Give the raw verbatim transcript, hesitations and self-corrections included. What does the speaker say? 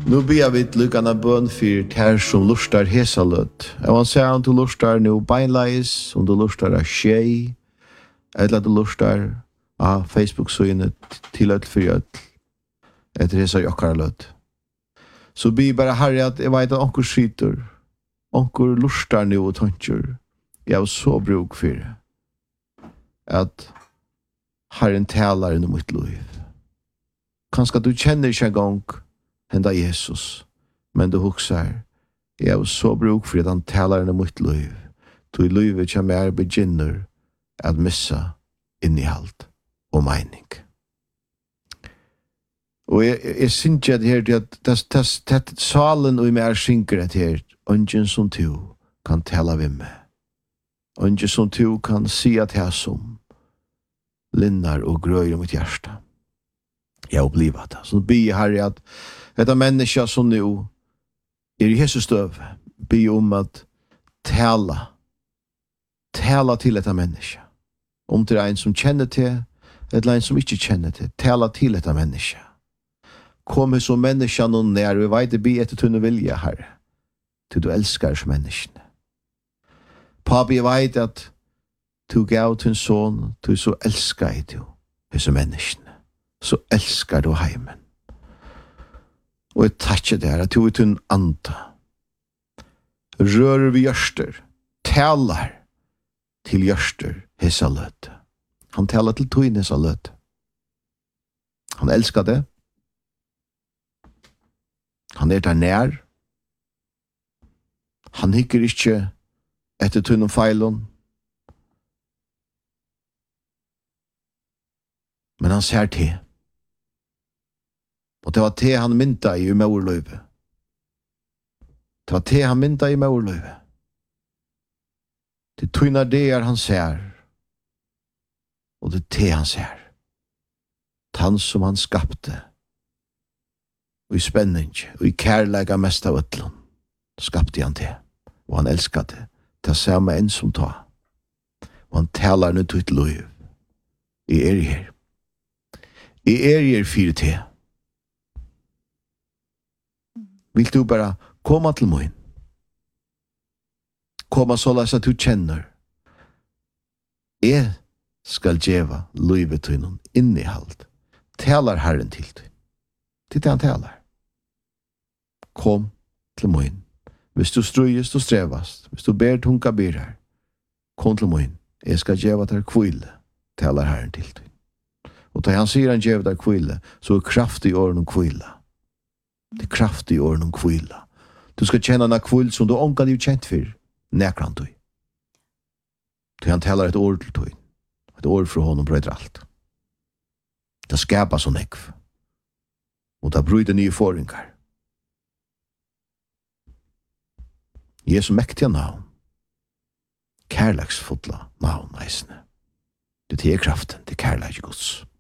Nu ber jag vid lyckan bön för tär som lustar hesalöt. Jag vill säga om du lustar nu beinleis, om du lustar av tjej, eller du lustar av Facebook-synet till ett förgött, ett hesar jockarlöt. Så be bara herre att jag vet att onkur skiter, onkur lustar nu och tänker, jag är så bruk för det. Att herren talar i mitt liv. Kanske du känner inte en gång hända Jesus, men du huxar, jag är så bruk för att han talar i mitt liv. Du i livet som är begynner att missa innehållt och mening. Og jeg, jeg synes ikke at her, at salen og mer synker at her, ungen som to kan tala vi med. Ungen som to kan si at jeg som linnar og grøyer mitt hjärsta. Jeg opplever det. Så be herre at dette menneska som nu er i Jesus støv, be om at tala, tala til dette menneska. Om det er en som kjenner til, eller en som ikke kjenner til, tala til dette menneska. Kommer som människan och när vi vet det be etter tunne vilja, herre. Till du älskar som människan. Pappa, jag vet att du gav till en son, du så älskar du som människan. Så älskar du heimen. Och jag tackar dig att du är till en anta. Rör vi görster, talar till görster hesa löt. Han talar till tog hesa löt. Han älskar det. Han er der nær. Han hikker ikke etter tunnen feilon. Men han ser til. Og det var til han mynta i maurløyve. Det var til han mynta i maurløyve. Det tunnar det er han ser. Og det til han ser. Han som han skapte. Og i spenning, og i kærlega mest av ötlun, skapte han til, og han elskade til samme en som ta. Og han talar nu til et liv. I er her. I er her fire til. Vil du bare komme til mig? Komme så la at du kjenner. Jeg skal djeva livet til noen innehalt. Talar Herren til dig. Det er det han talar. Kom til moin. Hvis du strøyes, du strevast. Hvis du ber tunga ber her. Kom til moin. Jeg skal djeva der kvile. Talar Herren til dig. Og da han sier han djeva der kvile, så er kraft i åren om kvile. Det er kraft i åren om kvile. Du skal kjenne en kvile som du ångan er kjent for. Nekran du. Da han talar et ord til dig. Et ord fra honom brøyder alt. Det skapar så nekv. Og da bryter nye forringar. Jesu mektiga navn. Kærleksfotla navn eisne. Det er kraften til kærleks Guds.